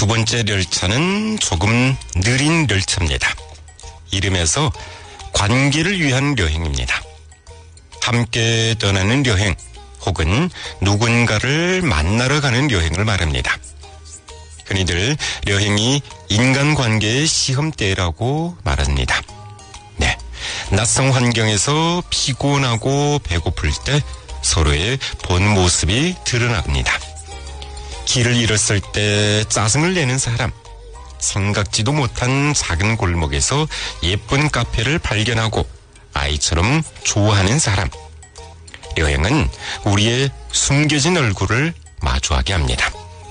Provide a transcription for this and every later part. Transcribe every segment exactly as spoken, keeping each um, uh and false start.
두 번째 열차는 조금 느린 열차입니다. 이름에서 관계를 위한 여행입니다. 함께 떠나는 여행 혹은 누군가를 만나러 가는 여행을 말합니다. 흔히들 여행이 인간관계의 시험대라고 말합니다. 네, 낯선 환경에서 피곤하고 배고플 때 서로의 본 모습이 드러납니다. 길을 잃었을 때 짜증을 내는 사람, 생각지도 못한 작은 골목에서 예쁜 카페를 발견하고 아이처럼 좋아하는 사람. 여행은 우리의 숨겨진 얼굴을 마주하게 합니다.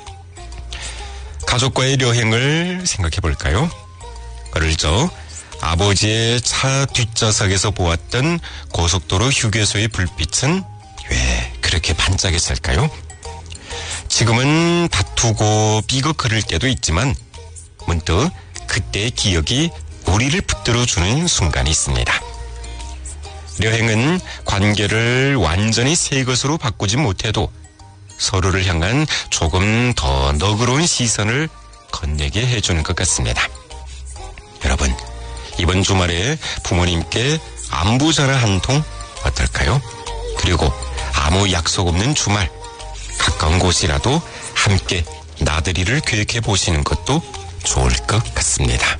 가족과의 여행을 생각해 볼까요? 어릴 적 아버지의 차 뒷좌석에서 보았던 고속도로 휴게소의 불빛은 왜 그렇게 반짝였을까요? 지금은 다투고 삐걱거릴 때도 있지만 문득 그때의 기억이 우리를 붙들어주는 순간이 있습니다. 여행은 관계를 완전히 새 것으로 바꾸지 못해도 서로를 향한 조금 더 너그러운 시선을 건네게 해주는 것 같습니다. 여러분, 이번 주말에 부모님께 안부 전화 한 통 어떨까요? 그리고 아무 약속 없는 주말, 가까운 곳이라도 함께 나들이를 계획해 보시는 것도 좋을 것 같습니다.